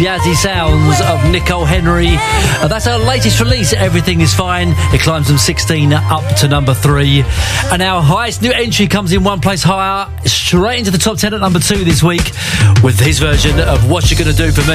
Jazzy sounds of Nicole Henry. That's our latest release, Everything Is Fine. It climbs from 16 up to number 3. And our highest new entry comes in one place higher, straight into the top 10 at number 2 this week, with his version of What You Gonna Do For Me.